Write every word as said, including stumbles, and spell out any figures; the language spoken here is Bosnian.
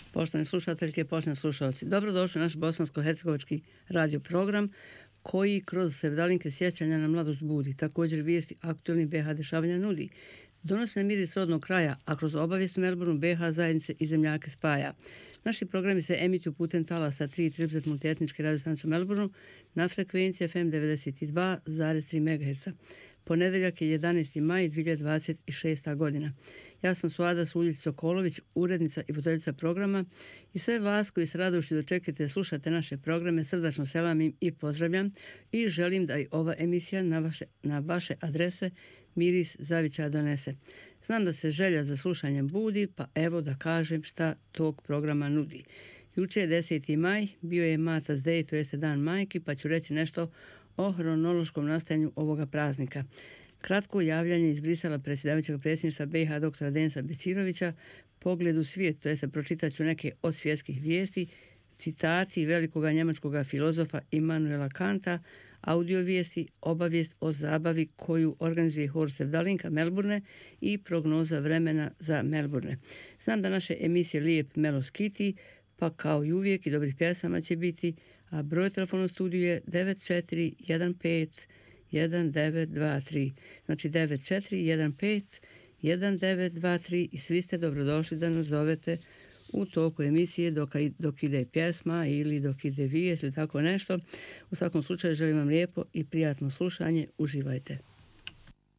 Poštovane slušateljke, poštovani slušalci, dobrodošli u naš bosansko-hercegovački radio program koji kroz sevdalinke sjećanja na mladost budi, također vijesti aktualnih B H dešavanja nudi. Donosi nam miris rodnog kraja, a kroz obavijest u Melbourneu B H zajednice i zemljake spaja. Naši programi se emituju putem talasa tri trideset multietničke radio stanice u Melbourneu na frekvenciji F M devedeset dva zarez tri megaherca. Ponedeljak je jedanaesti maj dvije hiljade dvadeset šesta. godina. Ja sam Suada Suljić-Sokolović, urednica i voditeljica programa i sve vas koji se radošću dočekate slušate naše programe srdačno selamim i pozdravljam i želim da i ova emisija na vaše, na vaše adrese miris zavičaja donese. Znam da se želja za slušanjem budi, pa evo da kažem šta tog programa nudi. Juče je deseti maj, bio je Mother's Day, to jeste dan majki, pa ću reći nešto o hronološkom nastajanju ovoga praznika. Kratko javljanje iz Brisela predsjedavajućeg predsjedništva B H doktora Denisa Bećirovića, pogled u svijet, to jeste pročitat ću neke od svjetskih vijesti, citati velikoga njemačkog filozofa Immanuela Kanta, audio vijesti, obavijest o zabavi koju organizuje hor Sevdalinka Melbourne i prognoza vremena za Melbourne. Znam da naše emisije lijep melos kiti, pa kao i uvijek i dobrih pjesama će biti, a broj telefona u studiju je devet četiri jedan pet jedan devet dva tri. Znači devet četiri jedan pet jedan devet dva tri i svi ste dobrodošli da nas zovete u toku emisije dok, dok ide pjesma ili dok ide vijest ili tako nešto. U svakom slučaju želim vam lijepo i prijatno slušanje. Uživajte.